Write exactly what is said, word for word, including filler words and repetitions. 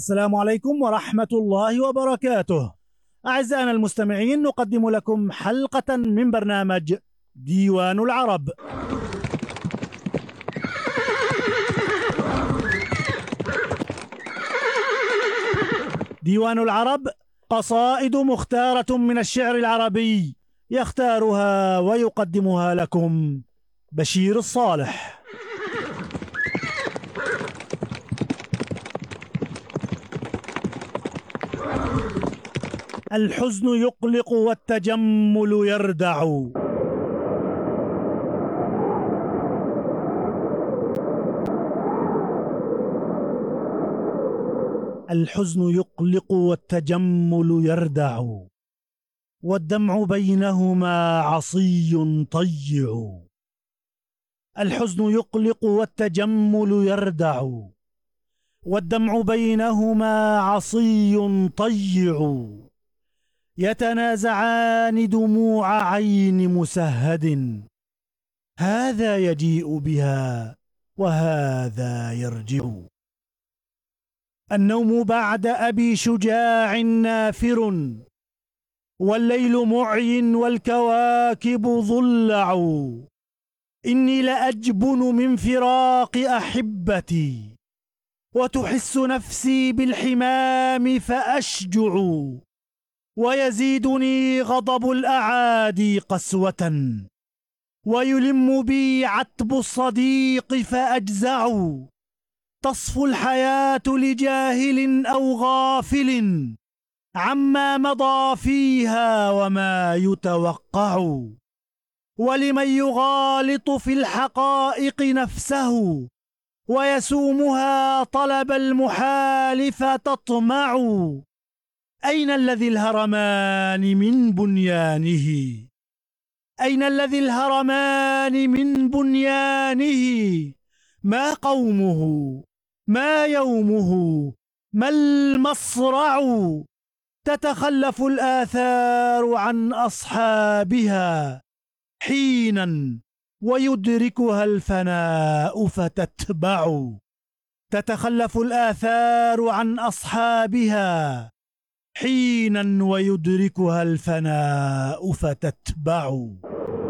السلام عليكم ورحمة الله وبركاته. أعزائنا المستمعين، نقدم لكم حلقة من برنامج ديوان العرب. ديوان العرب قصائد مختارة من الشعر العربي، يختارها ويقدمها لكم بشير الصالح. الحزن يقلق والتجمل يردع، الحزن يقلق والتجمل يردع، والدمع بينهما عصي طيع. الحزن يقلق والتجمل يردع، والدمع بينهما عصي طيع. يتنازعان دموع عين مسهد، هذا يجيء بها وهذا يرجع. النوم بعد أبي شجاع نافر، والليل معي والكواكب ضلع. إني لأجبن من فراق أحبتي، وتحس نفسي بالحمام فأشجع. ويزيدني غضب الأعادي قسوة، ويلم بي عتب الصديق فأجزع. تصفو الحياة لجاهل أو غافل عما مضى فيها وما يتوقع. ولمن يغالط في الحقائق نفسه، ويسومها طلب المحال فتطمع. أين الذي الهرمان من بنيانه؟ أين الذي الهرمان من بنيانه؟ ما قومه؟ ما يومه؟ ما المصرع؟ تتخلف الآثار عن أصحابها حينا، ويدركها الفناء فتتبع. تتخلف الآثار عن أصحابها حينا، ويدركها الفناء فتتبع.